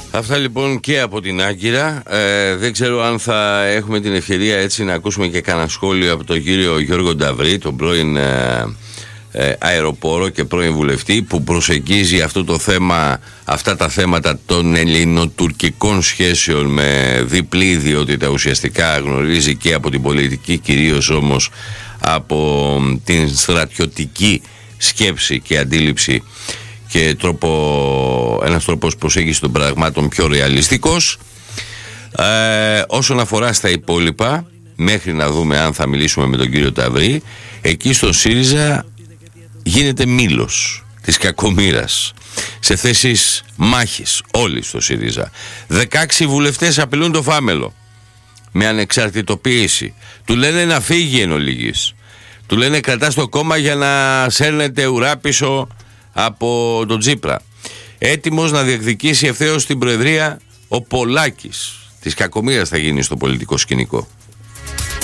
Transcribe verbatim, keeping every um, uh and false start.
Αυτά λοιπόν και από την Άγκυρα. ε, Δεν ξέρω αν θα έχουμε την ευκαιρία έτσι να ακούσουμε και κανένα σχόλιο από τον κύριο Γιώργο Νταβρή, τον πρώην ε, ε, αεροπόρο και πρώην βουλευτή, που προσεγγίζει αυτό το θέμα, αυτά τα θέματα των ελληνοτουρκικών σχέσεων με διπλή ιδιότητα, ουσιαστικά γνωρίζει και από την πολιτική, κυρίως όμως από την στρατιωτική σκέψη και αντίληψη και τρόπο, ένας τρόπος προσέγγισης των πραγμάτων πιο ρεαλιστικός. Ε, όσον αφορά στα υπόλοιπα, μέχρι να δούμε αν θα μιλήσουμε με τον κύριο Ταβρή, εκεί στο ΣΥΡΙΖΑ γίνεται μήλος της κακομοίρας σε θέσεις μάχης, όλοι στο ΣΥΡΙΖΑ. δεκαέξι βουλευτές απειλούν το φάμελο με ανεξαρτητοποίηση. Του λένε να φύγει εν ολίγης. Του λένε κρατά στο κόμμα για να σέρνετε ουρά πίσω από τον Τσίπρα. Έτοιμος να διεκδικήσει ευθέως την προεδρία ο Πολάκης. Της κακομοίρας θα γίνει στο πολιτικό σκηνικό.